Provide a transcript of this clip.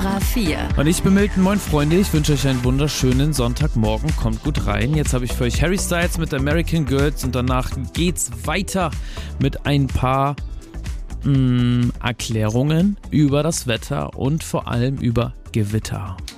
Cora 4. Und ich bin Milton, moin Freunde, ich wünsche euch einen wunderschönen Sonntagmorgen, kommt gut rein. Jetzt habe ich für euch Harry Styles mit American Girls und danach geht's weiter mit ein paar Erklärungen über das Wetter und vor allem über Gewitter.